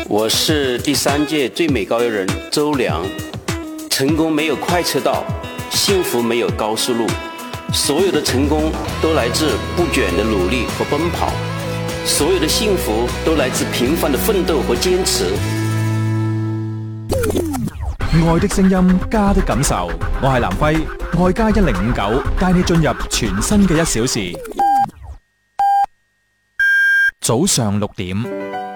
我是第3届最美高邮人周良。成功没有快车道，幸福没有高速路，所有的成功都来自不倦的努力和奔跑，所有的幸福都來自平凡的奮鬥和堅持。 愛的聲音，家的感受。我係南輝，愛家1059帶你進入全新嘅1小時。早上6點。